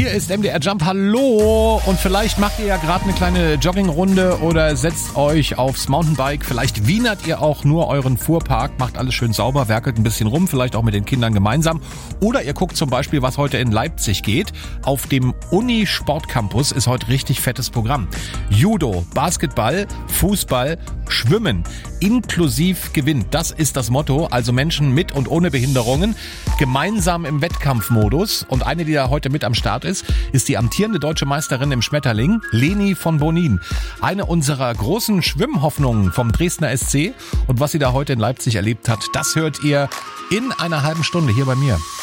Hier ist MDR Jump, hallo, und vielleicht macht ihr ja gerade eine kleine Joggingrunde oder setzt euch aufs Mountainbike, vielleicht wienert ihr auch nur euren Fuhrpark, macht alles schön sauber, werkelt ein bisschen rum, vielleicht auch mit den Kindern gemeinsam, oder ihr guckt zum Beispiel, was heute in Leipzig geht. Auf dem Uni-Sportcampus ist heute richtig fettes Programm. Judo, Basketball, Fußball, Schwimmen, inklusiv gewinnt, das ist das Motto, also Menschen mit und ohne Behinderungen, gemeinsam im Wettkampfmodus, und eine, die da heute mit am Start ist die amtierende deutsche Meisterin im Schmetterling, Leni von Bonin. Eine unserer großen Schwimmhoffnungen vom Dresdner SC, und was sie da heute in Leipzig erlebt hat, das hört ihr in einer halben Stunde hier bei mir.